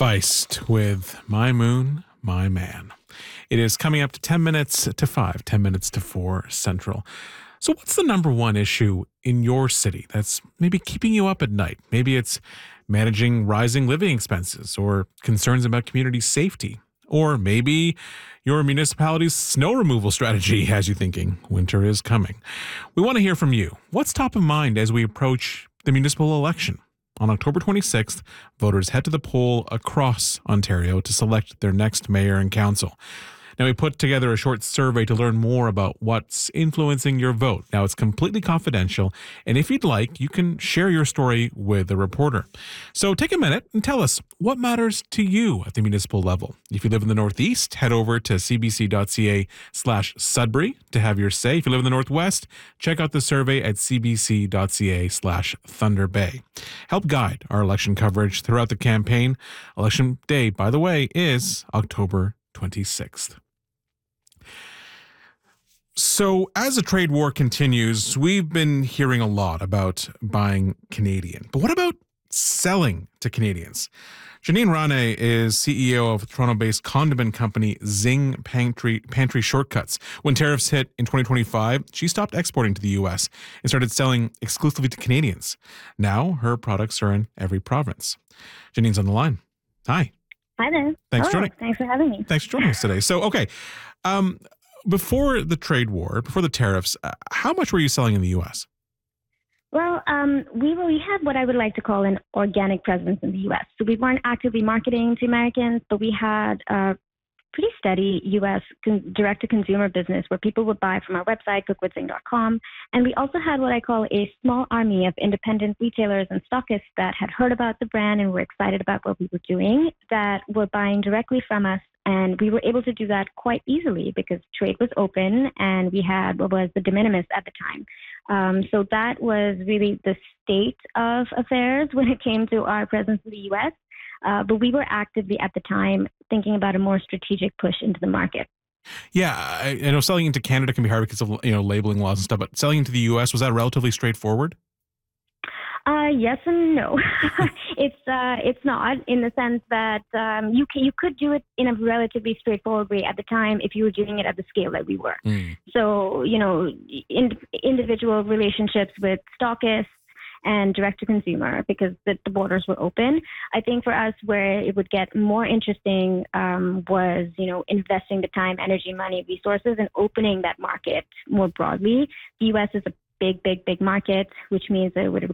Feist with My Moon, My Man. It is coming up to 10 minutes to 5, 10 minutes to 4 Central. So what's the number one issue in your city that's maybe keeping you up at night? Maybe it's managing rising living expenses or concerns about community safety. Or maybe your municipality's snow removal strategy has you thinking winter is coming. We want to hear from you. What's top of mind as we approach the municipal election? On October 26th, voters head to the poll across Ontario to select their next mayor and council. Now, we put together a short survey to learn more about what's influencing your vote. Now, it's completely confidential, and if you'd like, you can share your story with a reporter. So take a minute and tell us what matters to you at the municipal level. If you live in the Northeast, head over to cbc.ca/Sudbury to have your say. If you live in the Northwest, check out the survey at cbc.ca/Thunder Bay. Help guide our election coverage throughout the campaign. Election day, by the way, is October 26th. So as the trade war continues, we've been hearing a lot about buying Canadian. But what about selling to Canadians? Janine Rane is CEO of Toronto-based condiment company Zing Pantry Shortcuts. When tariffs hit in 2025, she stopped exporting to the U.S. and started selling exclusively to Canadians. Now her products are in every province. Janine's on the line. Hi. Hi there. Thanks for joining. Thanks for having me. Thanks for joining us today. So, okay. Before the trade war, before the tariffs, how much were you selling in the U.S.? Well, we had what I would like to call an organic presence in the U.S. So we weren't actively marketing to Americans, but we had a pretty steady U.S. direct-to-consumer business where people would buy from our website, cookwithzing.com. And we also had what I call a small army of independent retailers and stockists that had heard about the brand and were excited about what we were doing, that were buying directly from us. And we were able to do that quite easily because trade was open and we had what was the de minimis at the time. So that was really the state of affairs when it came to our presence in the U.S. But we were actively at the time thinking about a more strategic push into the market. Yeah, I know selling into Canada can be hard because of labeling laws and stuff, but selling into the U.S., was that relatively straightforward? Yes and no. It's not, in the sense that you could do it in a relatively straightforward way at the time if you were doing it at the scale that we were. So, individual relationships with stockists and direct to consumer, because the borders were open. I think for us, where it would get more interesting was, investing the time, energy, money, resources, and opening that market more broadly. The U.S. is a big market, which means that it would